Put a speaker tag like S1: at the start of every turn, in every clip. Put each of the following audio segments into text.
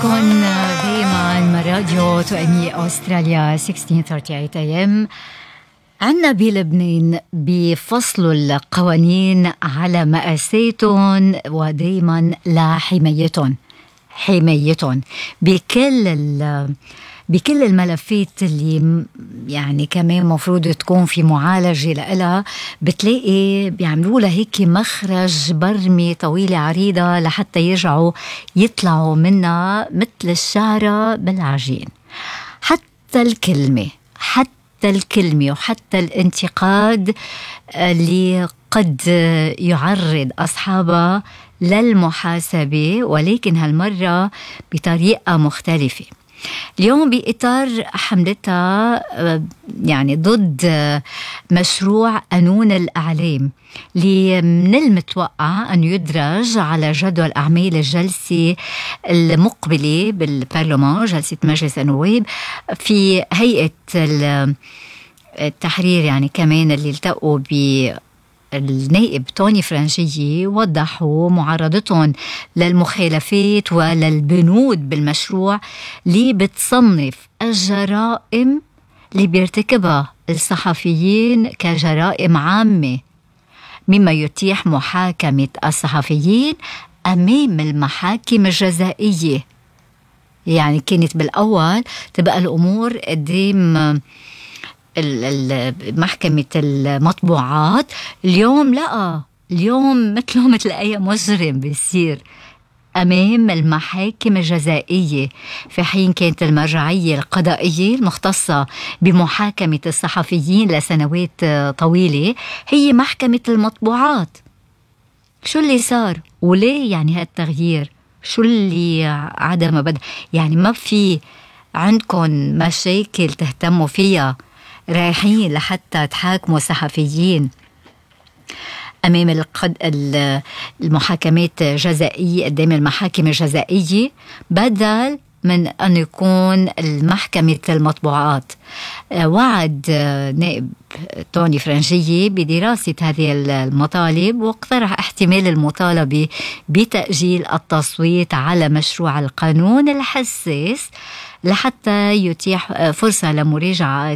S1: معكم دايما من راديو تؤمي أستراليا 1638 AM. عنا بلبنان بفصل القوانين على مأساتهم ودايما لا حمايتهم بكل الملفات اللي يعني كمان مفروض تكون في معالجة لها. بتلاقي بيعملوا لها هيك مخرج برمي طويلة عريضة لحتى يرجعوا يطلعوا منها مثل الشعرة بالعجين. حتى الكلمة وحتى الانتقاد اللي قد يعرض أصحابها للمحاسبة، ولكن هالمرة بطريقة مختلفة. اليوم بإطار حملتها يعني ضد مشروع قانون الأعلام اللي من المتوقع أن يدرج على جدول أعمال الجلسة المقبلة بالبرلمان، جلسة مجلس النواب، في هيئة التحرير يعني كمان اللي التقوا النائب توني فرنجية وضحوا معارضتهم للمخالفات وللبنود بالمشروع اللي بتصنف الجرائم اللي بيرتكبها الصحفيين كجرائم عامة، مما يتيح محاكمة الصحفيين أمام المحاكم الجزائية. يعني كانت بالأول تبقى الأمور قدام محكمة المطبوعات، اليوم لا، اليوم مثل أي مجرم بيصير أمام المحاكم الجزائية، في حين كانت المرجعية القضائية المختصة بمحاكمة الصحفيين لسنوات طويلة هي محكمة المطبوعات. شو اللي صار وليه يعني هالتغيير؟ شو اللي عدم بدء؟ يعني ما في عندكم مشاكل تهتموا فيها؟ رايحين لحتى تحاكموا صحفيين أمام المحاكمات الجزائية قدام المحاكم الجزائية بدل من أن يكون المحكمة المطبوعات. وعد نائب توني فرنجية بدراسة هذه المطالب، واقترح احتمال المطالبة بتأجيل التصويت على مشروع القانون الحساس لحتى يتيح فرصة لمراجعة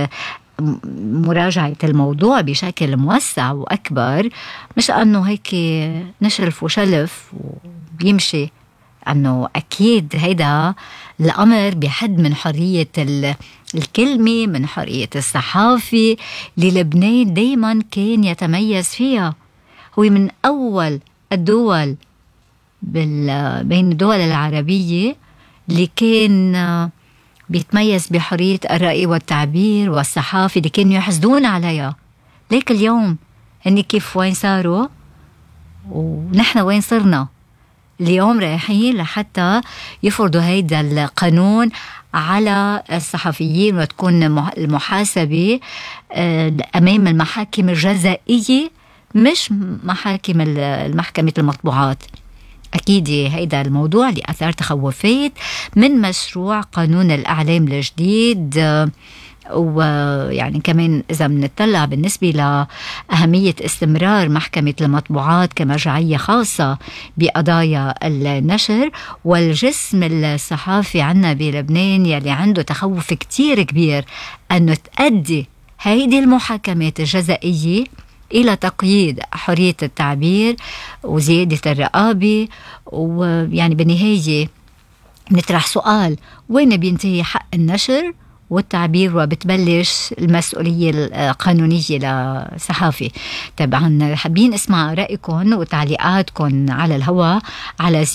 S1: الموضوع بشكل موسع وأكبر، مش أنه هيك نشلف وشلف وبيمشي. أنه أكيد هيدا الأمر بحد من حرية الكلمة، من حرية الصحافة اللي لبنان دايما كان يتميز فيها. هو من أول الدول بين الدول العربية اللي كان بيتميز بحرية الرأي والتعبير والصحافة اللي كانوا يحسدون عليها. ليك اليوم هني كيف وين صاروا ونحن وين صرنا؟ اليوم رايحين لحتى يفرضوا هيدا القانون على الصحفيين وتكون المحاسبة أمام المحاكم الجزائية مش المحكمة المطبوعات. أكيد هيدا الموضوع اللي أثار تخوفات من مشروع قانون الأعلام الجديد. ويعني كمان إذا بنطلع بالنسبة لأهمية استمرار محكمة المطبوعات كمرجعية خاصة بقضايا النشر والجسم الصحافي عنا بلبنان يلي عنده تخوف كتير كبير أنه تؤدي هيدي المحاكمات الجزائية إلى تقييد حرية التعبير وزيادة الرقابة. ويعني بالنهاية نطرح سؤال: وين بينتهي حق النشر والتعبير وبتبلش المسؤولية القانونية للصحافة؟ طبعا حابين اسمع رأيكم وتعليقاتكم على الهواء على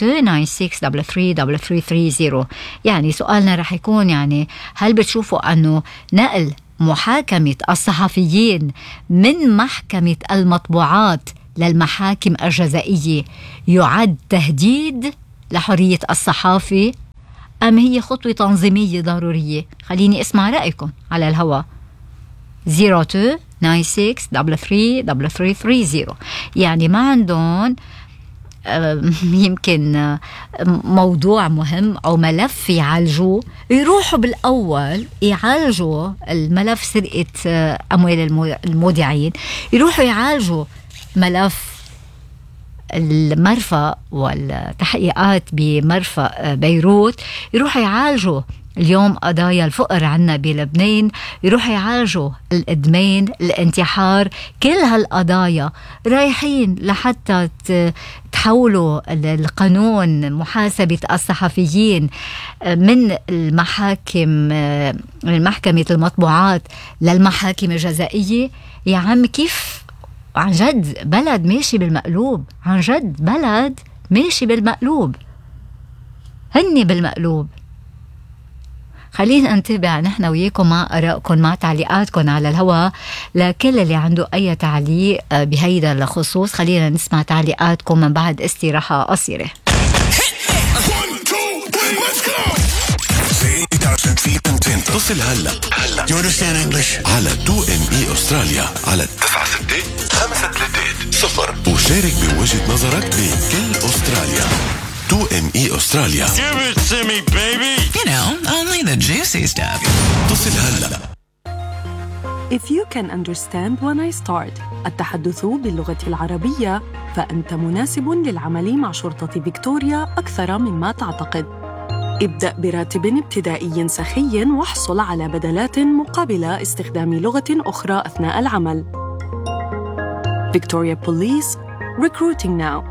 S1: 0296333330. يعني سؤالنا رح يكون يعني هل بتشوفوا أنه نقل محاكمة الصحفيين من محكمة المطبوعات للمحاكم الجزائية يعد تهديد لحرية الصحافة أم هي خطوة تنظيمية ضرورية؟ خليني اسمع رأيكم على الهواء 0296333330. يعني ما عندهم يمكن موضوع مهم أو ملف يعالجوه، يروحوا بالأول يعالجوا الملف سرقة أموال المودعين، يروحوا يعالجوا ملف المرفأ والتحقيقات بمرفأ بيروت يروحوا يعالجوا اليوم قضايا الفقر عنا بلبنان، يروحوا يعالجوا الإدمان، الانتحار، كل هالقضايا رايحين لحتى تحولوا القانون محاسبة الصحفيين من المحاكم، من محكمة المطبوعات للمحاكم الجزائية. يا عم كيف عن جد بلد ماشي بالمقلوب، عن جد بلد ماشي بالمقلوب، هني بالمقلوب. خلينا نتابع نحن وياكم مع آرائكم، مع تعليقاتكم على الهواء. لكل اللي عنده أي تعليق بهيدا الخصوص خلينا نسمع تعليقاتكم من بعد استراحة قصيرة.
S2: اتصل هلا You understand English على 2ME أستراليا على 96-530 وشارك بوجهة نظرك بكل أستراليا. 2ME أستراليا.
S3: Give it to me, baby.
S4: You know, only the juicy stuff.
S2: اتصل هلا.
S5: If you can understand when I start التحدث باللغة العربية فأنت مناسب للعمل مع شرطة فيكتوريا أكثر مما تعتقد. ابدأ براتب ابتدائي سخي واحصل على بدلات مقابل استخدام لغة أخرى أثناء العمل. Victoria Police, recruiting now.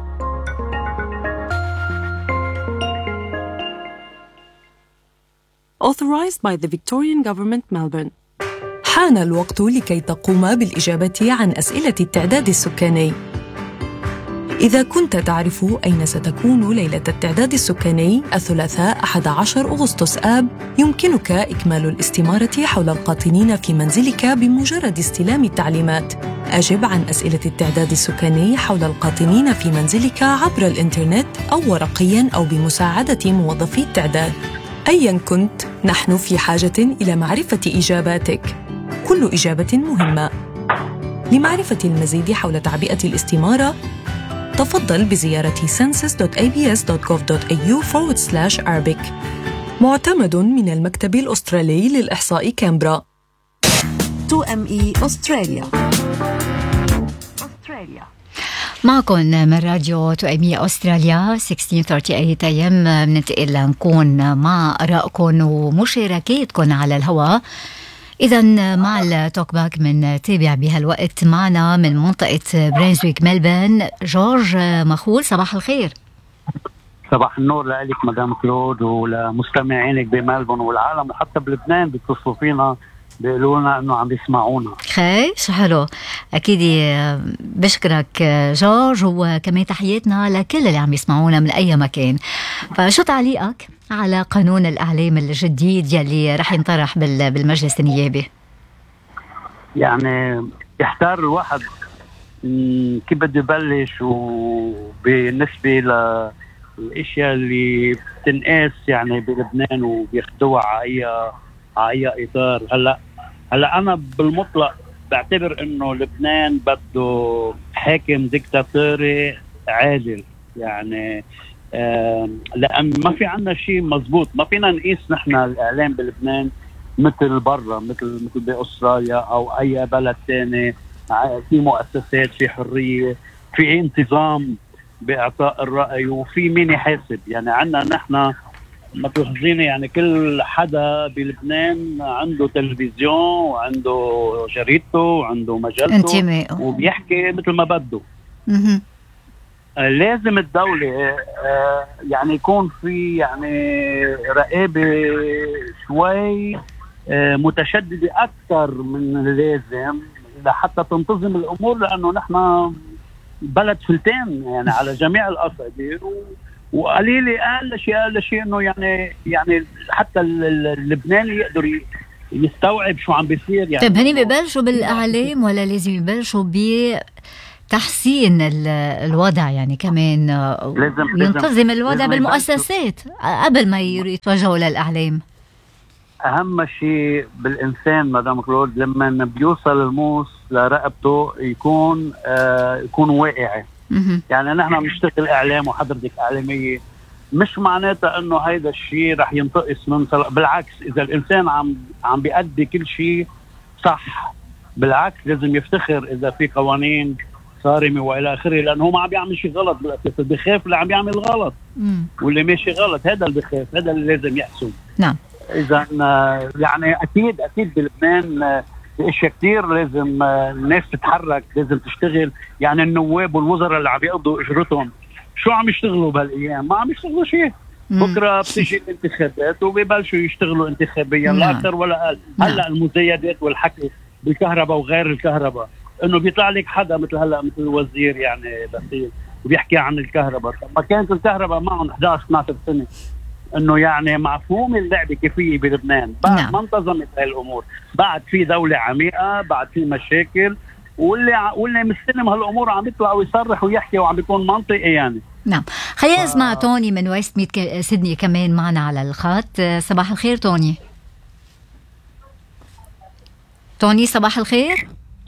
S5: Authorized by the Victorian Government, Melbourne. حان الوقت لكي تقوم بالإجابة عن أسئلة التعداد السكاني. إذا كنت تعرف أين ستكون ليلة التعداد السكاني الثلاثاء 11 أغسطس آب، يمكنك إكمال الاستمارة حول القاطنين في منزلك بمجرد استلام التعليمات. أجب عن أسئلة التعداد السكاني حول القاطنين في منزلك عبر الإنترنت أو ورقياً أو بمساعدة موظفي التعداد. أياً كنت، نحن في حاجة إلى معرفة إجاباتك. كل إجابة مهمة. لمعرفة المزيد حول تعبئة الاستمارة، تفضل بزيارة census.abs.gov.au/Arabic. معتمد من المكتب الأسترالي للإحصاء كامبرا.
S6: 2ME أستراليا.
S1: معكم من راديو 2ME أستراليا 1638 AM. بننتقل لنكون مع آرائكم ومشاركاتكم على الهواء. إذا مع التوك باك من تابع بهالوقت معنا من منطقة برينزويك ملبن جورج مخول. صباح الخير.
S7: صباح النور لك مدام كلود ولمستمعينك بملبون والعالم وحتى بلبنان بيتصلوا فينا بيقولوا لنا انه عم بيسمعونا.
S1: خير شو حلو. اكيد بشكرك جورج، وكمان تحياتنا لكل اللي عم يسمعونا من اي مكان. فشو تعليقك على قانون الإعلام الجديد يلي رح ينطرح بالمجلس النيابي؟
S7: يعني يحتار الواحد كيف بده يبلش، وبالنسبة للأشياء اللي بتنقاس يعني بلبنان وبياخدوها على أي إطار. هلا أنا بالمطلق بعتبر إنه لبنان بده حاكم ديكتاتوري عادل، يعني لأن ما في عنا شيء مزبوط. ما فينا نقيس نحن الإعلام بلبنان مثل برا، مثل بأستراليا أو أي بلد تاني. في مؤسسات، في حرية، في انتظام بإعطاء الرأي، وفي مين يحاسب. يعني عنا نحن ما تخزيني، يعني كل حدا بلبنان عنده تلفزيون وعنده جريدته وعنده مجلته وبيحكي مثل ما بده. لازم الدولة يعني يكون في يعني رقابة شوي متشددة أكثر من اللازم لحتى تنتظم الأمور، لأنه نحن بلد فلتان يعني على جميع الأصعدة، وقليل أقل شيء إنه يعني حتى اللبناني يقدر يستوعب شو عم بيصير. يعني
S1: طيب هني ببلشوا بالإعلام ولا لازم يبلشوا تحسين الوضع، يعني كمان ينتظم الوضع بالمؤسسات قبل ما يتوجهوا للإعلام؟
S7: أهم شيء بالإنسان مدام كلود لما بيوصل الموس لرقبته يكون واقعي. يعني نحن بنشتغل إعلام وحضرتك إعلامية، مش معناتها إنه هيدا الشيء رح ينتقص من بالعكس. إذا الإنسان عم بيأدي كل شيء صح، بالعكس لازم يفتخر إذا في قوانين صارمة وإلى آخره، لأنه هو ما عم بيعمل شيء غلط بالأساس، بخاف اللي عم يعمل غلط واللي ماشي غلط، هذا اللي بخاف، هذا اللي لازم يحسن.
S1: نعم.
S7: إذا يعني أكيد بلبنان في اشياء كثير لازم الناس تتحرك، لازم تشتغل. يعني النواب والوزراء اللي عم يقضوا اجرتهم شو عم يشتغلوا بهالايام؟ ما عم يشتغلوا شيء. بكره بتيجي الانتخابات وبيبلشوا يشتغلوا انتخابيا، لا اكثر ولا اقل. هلا المزايدات والحكي بالكهرباء وغير الكهرباء، انه بيطلع لك حدا مثل هلا مثل الوزير يعني بخيل وبيحكي عن الكهرباء. ما كانت الكهرباء معهم 11 12 سنه، انه يعني مفهوم اللعبه كيفيه بلبنان بعد ما انتظمت هاي الامور، بعد في دوله عميقه، بعد في مشاكل، واللي مستلم هالامور عم يطلع ويصرح ويحكي وعم بيكون منطقي يعني.
S1: نعم. خلينا نسمع توني من ويست ميد سيدني كمان معنا على الخط. صباح الخير توني. توني صباح الخير.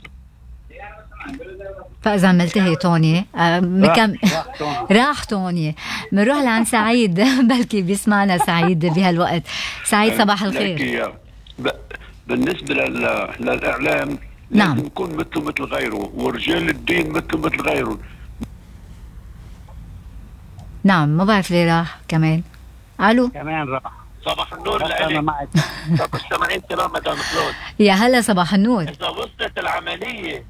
S1: فإذا ملتهي توني راح توني. بنروح لعند سعيد بلكي بيسمعنا سعيد بهالوقت. سعيد صباح الخير.
S8: بالنسبة للإعلام
S1: نعم
S8: لازم يكون مثل غيره، ورجال الدين مثل غيره.
S1: نعم. ما بعرف ليه راح كمان. ألو
S7: كمان راح.
S8: صباح النور لك. طب السمعين كلام مدام خلود.
S1: يا هلا صباح النور.
S8: إذا وصلت العملية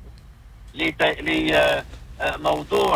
S8: لموضوع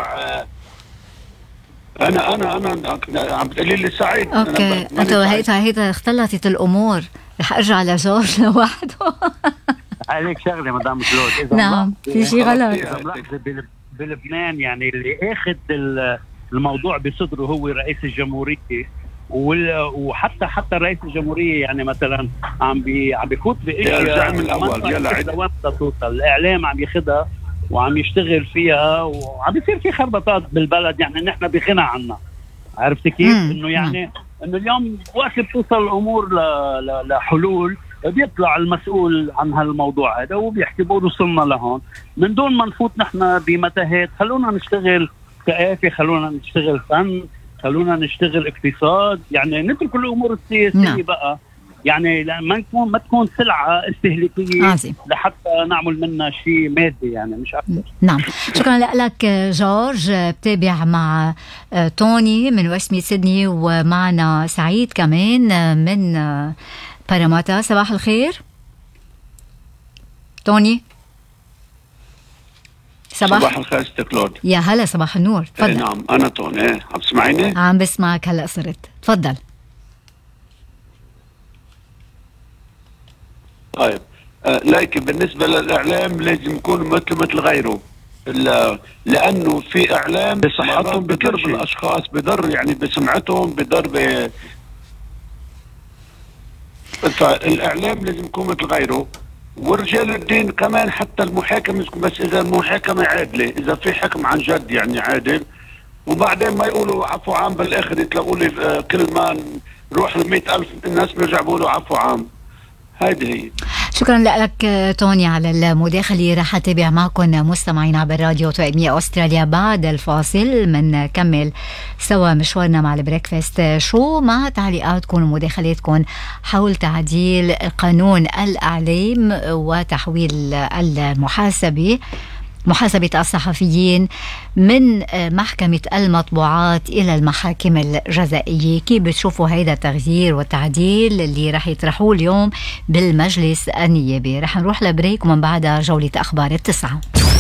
S8: أنا عم تقولي لي سعيد.
S1: أوكي. أنت هيدا اختلطت الأمور. رح أرجع لجورج لوحده.
S7: عليك شغله مدام خلود.
S1: نعم في شيء غلط.
S7: بلبنان يعني اللي اخذ الموضوع بصدره هو رئيس الجمهوريه، وحتى رئيس الجمهوريه يعني مثلا عم بيفوت باشياء من الاول. يلا توصل الاعلام عم ياخذها وعم يشتغل فيها، وعم بيصير في خربطات بالبلد. يعني نحن بغنى عنها. عرفت كيف؟ انه يعني انه اليوم وقت بتوصل الامور لحلول بيطلع المسؤول عن هالموضوع هذا وبيحكي بقول وصلنا لهون، من دون ما نفوت نحن بمتاهات. خلونا نشتغل ثقافة، خلونا نشتغل فن، خلونا نشتغل اقتصاد. يعني نترك الامور السياسيه بقى، يعني ما تكون سلعه استهلاكيه لحتى نعمل منها شيء مادي، يعني مش اكثر.
S1: نعم. شكرا لك جورج. بتابع مع توني من ويست ميد سيدني، ومعنا سعيد كمان من باراماتا. صباح الخير توني.
S8: صباح الخير ست كلود.
S1: يا هلا صباح النور. تفضل.
S8: نعم أنا توني. عم تسمعيني؟
S1: عم بسمعك هلا صرت. تفضل.
S8: طيب لكن بالنسبة للإعلام لازم يكون مثل غيره، لأنه في إعلام بصحتهم بضر بالأشخاص، بضر يعني بسمعتهم، بضر فالإعلام لازم يكون مثل غيره. ورجال الدين كمان، حتى المحاكمة، بس إذا المحاكمة عادلة، إذا في حكم عن جد يعني عادل، وبعدين ما يقولوا عفو عام بالآخر يتلاقوا لي كل ما نروح 100,000 الناس بيرجعوا بيقولوا عفو عام. هذه هي.
S1: شكرا لك توني على المداخلة. راح أتابع معكم مستمعين عبر راديو 800 أستراليا. بعد الفاصل منكمل سوا مشوارنا مع البريكفاست شو مع تعليقاتكم ومداخلاتكم حول تعديل قانون الإعلام وتحويل محاسبة الصحفيين من محكمة المطبوعات إلى المحاكم الجزائية. كيف بتشوفوا هيدا التغيير والتعديل اللي رح يطرحوه اليوم بالمجلس النيابي؟ رح نروح لبريك ومن بعدها جولة أخبار التسعة.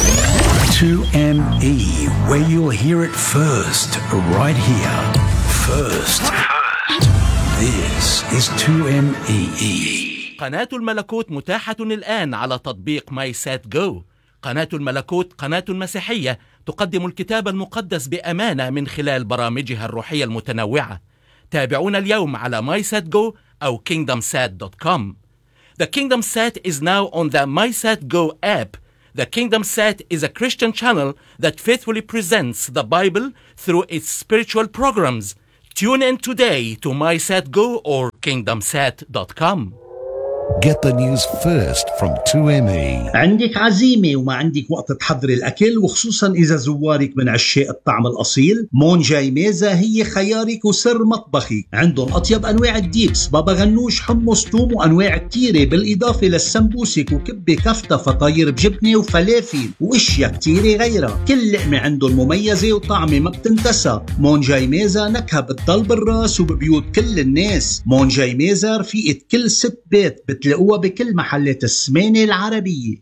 S9: 2ME, where you'll hear it first, right here. First. This is 2ME.
S10: قناة الملكوت متاحة الآن على تطبيق ماي سات جو. قناة الملكوت قناة مسيحية تقدم الكتاب المقدس بأمانة من خلال برامجها الروحية المتنوعة. تابعونا اليوم على MySatGo أو KingdomSat.com. The KingdomSat is now on the MySatGo app. The KingdomSat is a Christian channel that faithfully presents the Bible through its spiritual programs. Tune in today to MySatGo or KingdomSat.com.
S2: Get the news first from 2ME.
S11: عندك عزيمة وما عندك وقت تحضري الأكل، وخصوصا إذا زوارك من عشاق الطعم الأصيل، مون جاي ميزة هي خيارك وسر مطبخك. عندهم أطيب أنواع الديبس، بابا غنوش، حمص، توم، وأنواع كتيرة، بالإضافة للسمبوسك وكبة كفتة، فطاير بجبنة وفلافل وأشياء كتيرة غيرها. كل لقمة عندهم مميزة وطعمة ما بتنتسى. مون جاي ميزة نكهة بتضل بالراس وببيوت كل الناس. مون جاي ميزة رفيقة كل ست بيت، بتلاقوها بكل محلات السمانة العربية.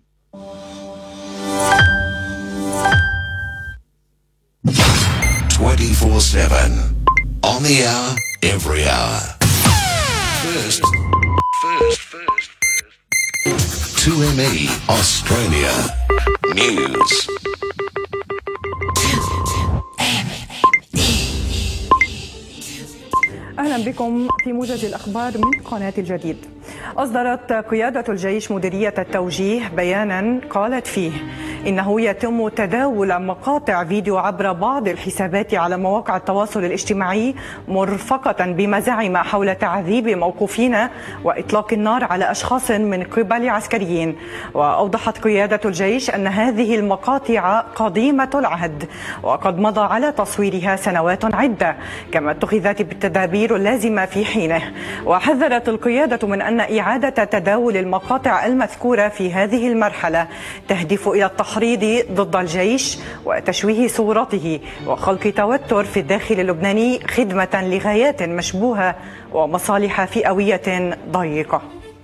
S2: 24/7 on the hour, every hour. First. 2ME Australia News.
S12: أهلا بكم في موجز الأخبار من قناة الجديد. أصدرت قيادة الجيش مديرية التوجيه بيانا قالت فيه إنه يتم تداول مقاطع فيديو عبر بعض الحسابات على مواقع التواصل الاجتماعي مرفقة بما زعم حول تعذيب موقوفين وإطلاق النار على أشخاص من قبل عسكريين. وأوضحت قيادة الجيش أن هذه المقاطع قديمة العهد وقد مضى على تصويرها سنوات عدة، كما اتخذت بالتدابير اللازمة في حينه. وحذرت القيادة من أن إعادة تداول المقاطع المذكورة في هذه المرحلة تهدف إلى التحريض ضد الجيش وتشويه صورته وخلق توتر في الداخل اللبناني خدمة لغايات مشبوهة ومصالح فئوية ضيقة.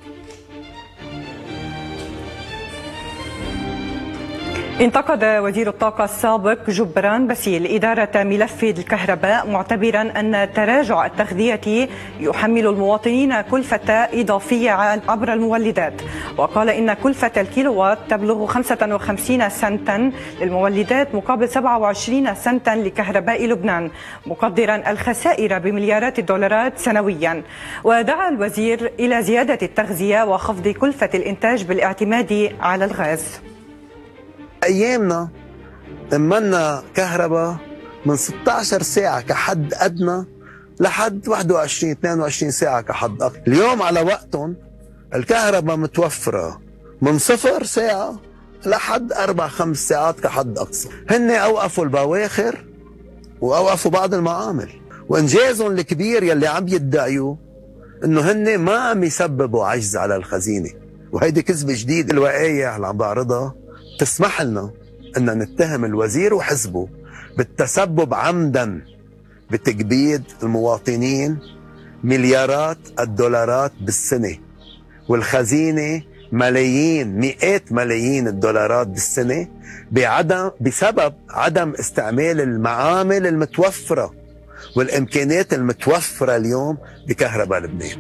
S12: انتقد وزير الطاقة السابق جبران باسيل إدارة ملف الكهرباء، معتبرا أن تراجع التغذية يحمل المواطنين كلفة إضافية عبر المولدات. وقال إن كلفة الكيلووات تبلغ 55 سنتا للمولدات مقابل 27 سنتا لكهرباء لبنان، مقدرا الخسائر بمليارات الدولارات سنويا. ودعا الوزير إلى زيادة التغذية وخفض كلفة الإنتاج بالاعتماد على الغاز.
S13: أيامنا أمنا كهرباء من 16 ساعة كحد أدنى لحد 21-22 ساعة كحد أقصى. اليوم على وقتهم الكهرباء متوفرة من 0 ساعة لحد 4-5 ساعات كحد أقصى. هن أوقفوا البواخر وأوقفوا بعض المعامل، وإنجازهم الكبير يلي عم يدعيوا إنه هن ما عم يسببوا عجز على الخزينة، وهيدي كذبة جديدة. الوقايع اللي عم بعرضها تسمح لنا أن نتهم الوزير وحزبه بالتسبب عمدا بتكبيد المواطنين مليارات الدولارات بالسنة، والخزينة ملايين مئات ملايين الدولارات بالسنة بسبب عدم استعمال المعامل المتوفرة والإمكانيات المتوفرة اليوم بكهرباء لبنان.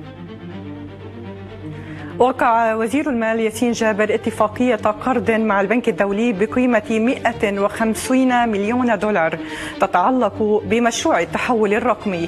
S12: وقع وزير المال ياسين جابر اتفاقية قرض مع البنك الدولي بقيمة 150 مليون دولار تتعلق بمشروع التحول الرقمي.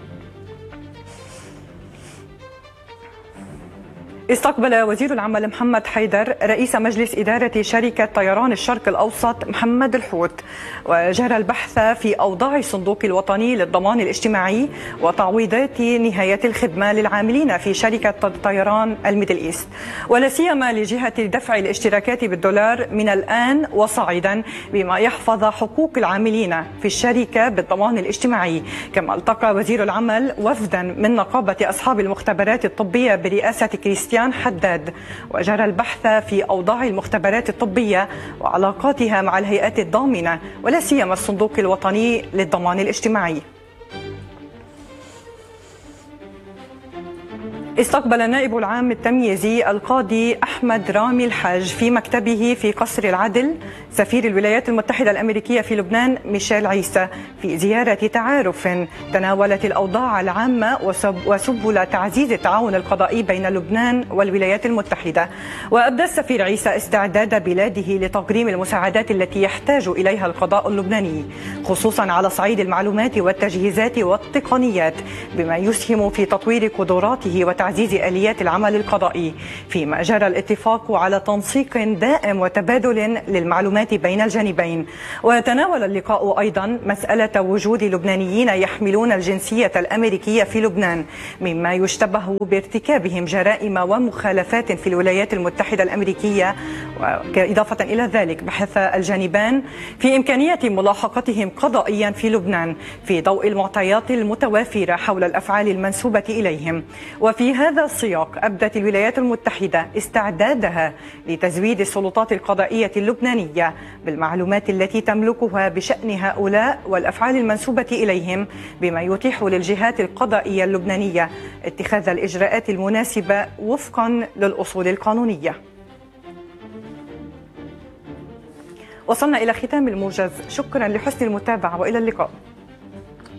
S12: استقبل وزير العمل محمد حيدر رئيس مجلس إدارة شركة طيران الشرق الأوسط محمد الحوت، وجرى البحث في أوضاع الصندوق الوطني للضمان الاجتماعي وتعويضات نهاية الخدمة للعاملين في شركة طيران الميدل إيست، ولا سيما لجهة دفع الاشتراكات بالدولار من الآن وصاعدا، بما يحفظ حقوق العاملين في الشركة بالضمان الاجتماعي. كما التقى وزير العمل وفدا من نقابة أصحاب المختبرات الطبية برئاسة كريستيان حداد، وجرى البحث في أوضاع المختبرات الطبية وعلاقاتها مع الهيئات الضامنة ولا سيما الصندوق الوطني للضمان الاجتماعي. استقبل النائب العام التمييزي القاضي أحمد رامي الحاج في مكتبه في قصر العدل سفير الولايات المتحدة الأمريكية في لبنان ميشيل عيسى في زيارة تعارف تناولت الأوضاع العامة وسبل تعزيز التعاون القضائي بين لبنان والولايات المتحدة. وأبدى السفير عيسى استعداد بلاده لتقديم المساعدات التي يحتاج إليها القضاء اللبناني، خصوصا على صعيد المعلومات والتجهيزات والتقنيات، بما يسهم في تطوير قدراته وتعزيز آليات العمل القضائي، فيما جرى الاتفاق على تنسيق دائم وتبادل للمعلومات بين الجانبين. وتناول اللقاء أيضا مسألة وجود لبنانيين يحملون الجنسية الأمريكية في لبنان، مما يشتبه بارتكابهم جرائم ومخالفات في الولايات المتحدة الأمريكية. وإضافة إلى ذلك بحث الجانبان في إمكانية ملاحقتهم قضائيا في لبنان في ضوء المعطيات المتوافرة حول الأفعال المنسوبة إليهم. وفي هذا السياق أبدت الولايات المتحدة استعدادها لتزويد السلطات القضائية اللبنانية بالمعلومات التي تملكها بشأن هؤلاء والأفعال المنسوبة إليهم، بما يتيح للجهات القضائية اللبنانية اتخاذ الإجراءات المناسبة وفقا للأصول القانونية. وصلنا إلى ختام الموجز، شكرا لحسن المتابعة وإلى اللقاء.